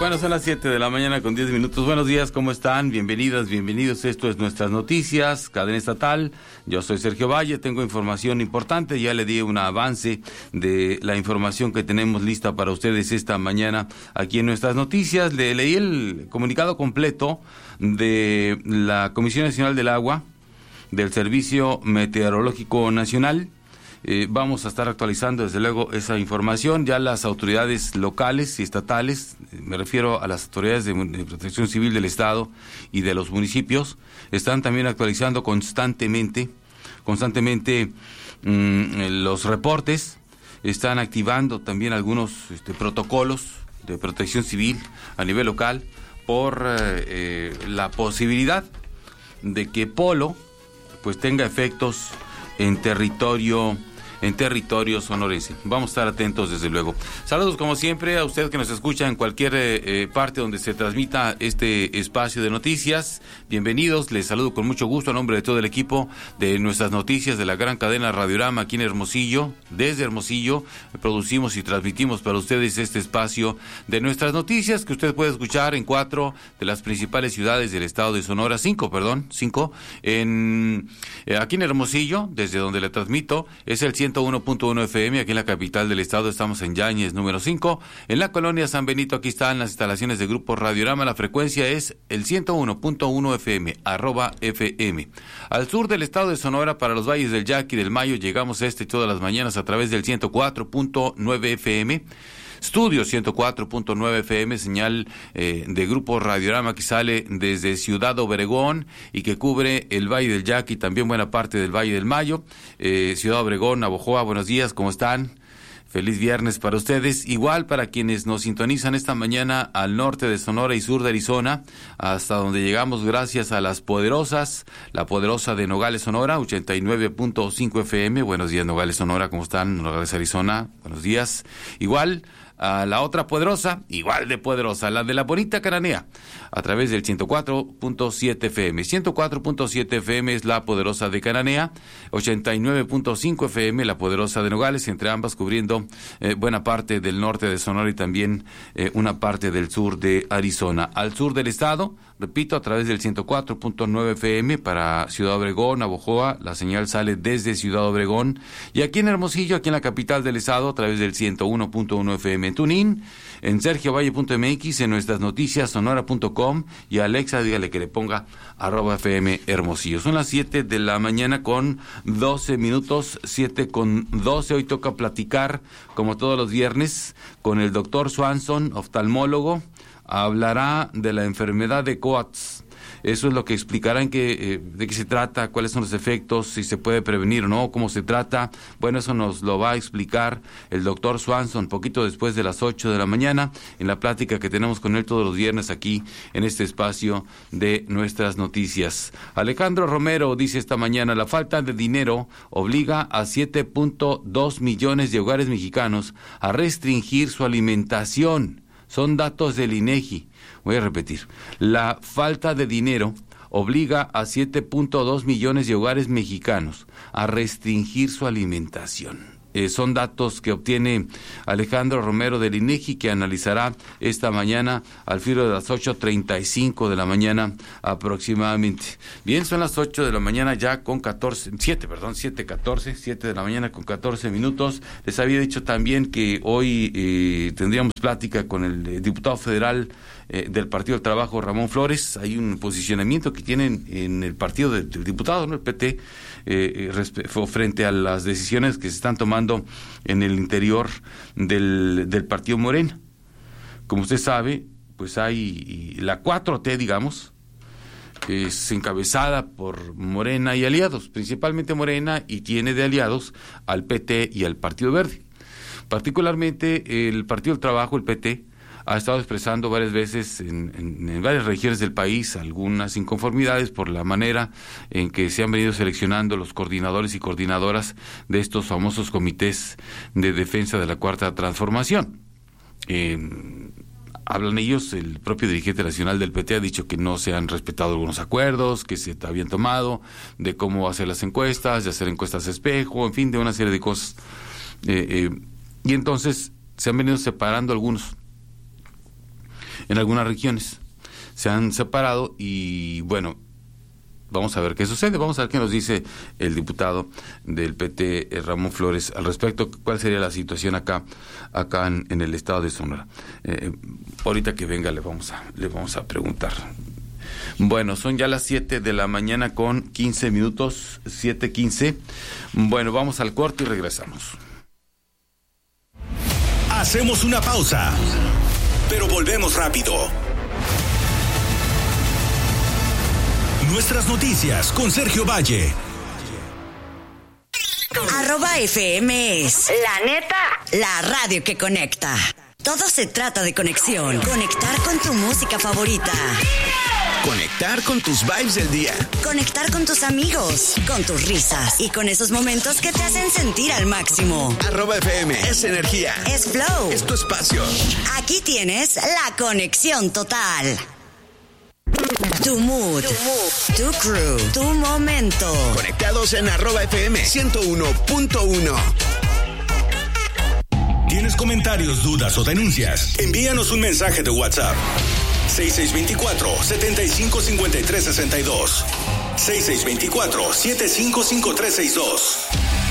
Bueno, son las 7 de la mañana con 10 minutos. Buenos días, ¿cómo están? Bienvenidas, bienvenidos. Esto es Nuestras Noticias, cadena estatal. Yo soy Sergio Valle, tengo información importante. Ya le di un avance de la información que tenemos lista para ustedes esta mañana aquí en Nuestras Noticias. Le leí el comunicado completo de la Comisión Nacional del Agua, del Servicio Meteorológico Nacional. Vamos a estar actualizando desde luego esa información. Ya las autoridades locales y estatales, me refiero a las autoridades de protección civil del estado y de los municipios, están también actualizando constantemente los reportes. Están activando también algunos protocolos de protección civil a nivel local por la posibilidad de que Polo pues tenga efectos en territorio sonorense. Vamos a estar atentos desde luego. Saludos como siempre a usted que nos escucha en cualquier parte donde se transmita este espacio de noticias. Bienvenidos, les saludo con mucho gusto a nombre de todo el equipo de Nuestras Noticias de la gran cadena Radiorama aquí en Hermosillo. Desde Hermosillo producimos y transmitimos para ustedes este espacio de Nuestras Noticias que usted puede escuchar en 4 de las principales ciudades del estado de Sonora, 5 aquí en Hermosillo, desde donde le transmito, es el 101.1 FM, aquí en la capital del estado estamos en Yáñez, número 5. En la colonia San Benito, aquí están las instalaciones de Grupo Radiorama, la frecuencia es el 101.1 FM, @FM. Al sur del estado de Sonora, para los valles del Yaqui y del Mayo, llegamos todas las mañanas a través del 104.9 FM. Estudio 104.9 FM, señal de Grupo Radiorama que sale desde Ciudad Obregón y que cubre el Valle del Yaqui y también buena parte del Valle del Mayo. Ciudad Obregón, Navojoa, buenos días, ¿cómo están? Feliz viernes para ustedes. Igual para quienes nos sintonizan esta mañana al norte de Sonora y sur de Arizona, hasta donde llegamos gracias a las poderosas, la poderosa de Nogales, Sonora, 89.5 FM. Buenos días, Nogales, Sonora, ¿cómo están? Nogales, Arizona, buenos días. Igual a la otra poderosa, igual de poderosa, la de la bonita Cananea, a través del 104.7 FM. 104.7 FM es la poderosa de Cananea, 89.5 FM la poderosa de Nogales, entre ambas cubriendo buena parte del norte de Sonora y también una parte del sur de Arizona. Al sur del estado, repito, a través del 104.9 FM para Ciudad Obregón, Navojoa, la señal sale desde Ciudad Obregón, y aquí en Hermosillo, aquí en la capital del estado, a través del 101.1 FM en Tunín, en sergiovalle.mx, en Nuestras Noticias, sonora.com, y a Alexa dígale que le ponga @FM Hermosillo. Son las 7 de la mañana con 12 minutos, 7:12. Hoy toca platicar, como todos los viernes, con el doctor Swanson, oftalmólogo. Hablará de la enfermedad de Coats. Eso es lo que explicará de qué se trata, cuáles son los efectos, si se puede prevenir o no, cómo se trata. Bueno, eso nos lo va a explicar el doctor Swanson poquito después de las 8 de la mañana, en la plática que tenemos con él todos los viernes aquí en este espacio de Nuestras Noticias. Alejandro Romero dice esta mañana: la falta de dinero obliga a 7.2 millones de hogares mexicanos a restringir su alimentación. Son datos del INEGI. Voy a repetir. La falta de dinero obliga a 7.2 millones de hogares mexicanos a restringir su alimentación. Son datos que obtiene Alejandro Romero del INEGI, que analizará esta mañana al filo de las 8:35 de la mañana aproximadamente. Bien, son las 8 de la mañana ya con 7 de la mañana con 14 minutos. Les había dicho también que hoy tendríamos plática con el diputado federal del Partido del Trabajo, Ramón Flores. Hay un posicionamiento que tienen en el partido del diputado, ¿no? El PT, frente a las decisiones que se están tomando en el interior del partido Morena. Como usted sabe, pues hay la 4T, digamos, es encabezada por Morena y aliados, principalmente Morena, y tiene de aliados al PT y al Partido Verde. Particularmente el Partido del Trabajo, el PT, ha estado expresando varias veces en varias regiones del país algunas inconformidades por la manera en que se han venido seleccionando los coordinadores y coordinadoras de estos famosos comités de defensa de la Cuarta Transformación. Hablan ellos, el propio dirigente nacional del PT ha dicho que no se han respetado algunos acuerdos que se habían tomado, de cómo hacer las encuestas, de hacer encuestas espejo, en fin, de una serie de cosas. Y entonces se han venido separando algunos. en algunas regiones. Se han separado y bueno, vamos a ver qué sucede, vamos a ver qué nos dice el diputado del PT, Ramón Flores, al respecto, cuál sería la situación acá en el estado de Sonora. Ahorita que venga le vamos a preguntar. Bueno, son ya las 7 de la mañana con 15 minutos, 7:15. Bueno, vamos al corte y regresamos. Hacemos una pausa, pero volvemos rápido. Nuestras noticias con Sergio Valle. @FM es la neta, la radio que conecta. Todo se trata de conexión. Conectar con tu música favorita. Conectar con tus vibes del día. Conectar con tus amigos, con tus risas y con esos momentos que te hacen sentir al máximo. @FM es energía. Es flow. Es tu espacio. Aquí tienes la conexión total. Tu mood, tu crew, tu momento. Conectados en @FM 101.1. ¿Tienes comentarios, dudas o denuncias? Envíanos un mensaje de WhatsApp. 6624-755362. 6624-755362.